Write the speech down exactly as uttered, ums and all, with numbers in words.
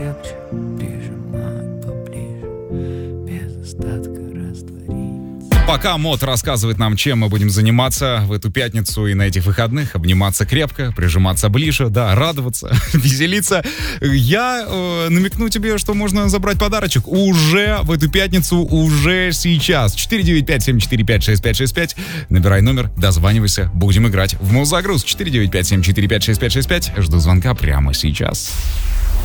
крепче, прижимать поближе, без остатка раствориться. Пока Мот рассказывает нам, чем мы будем заниматься в эту пятницу и на этих выходных, обниматься крепко, прижиматься ближе, да, радоваться, веселиться, я э, намекну тебе, что можно забрать подарочек уже в эту пятницу, уже сейчас. четыре девять пять семь четыре пять шесть пять шесть пять. Набирай номер, дозванивайся, будем играть в Музагруз. четыре девять пять семь четыре пять шесть пять шесть пять. Жду звонка прямо сейчас.